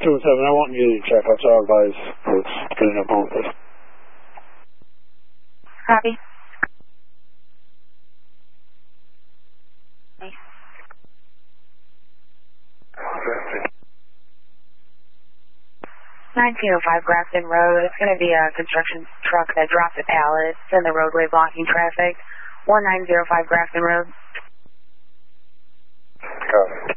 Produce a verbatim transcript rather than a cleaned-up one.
two one seven, I want you to check. I'll tell advise what's getting up on this. Copy. nineteen oh five Grafton Road. It's going to be a construction truck that dropped a pallet. It's in the roadway blocking traffic. nineteen oh five Grafton Road. Copy.